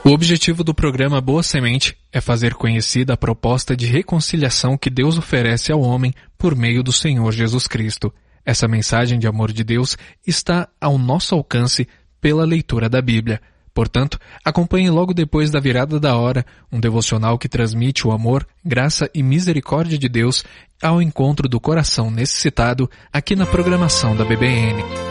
O objetivo do programa Boa Semente é fazer conhecida a proposta de reconciliação que Deus oferece ao homem por meio do Senhor Jesus Cristo. Essa mensagem de amor de Deus está ao nosso alcance pela leitura da Bíblia. Portanto, acompanhe logo depois da virada da hora um devocional que transmite o amor, graça e misericórdia de Deus ao encontro do coração necessitado aqui na programação da BBN.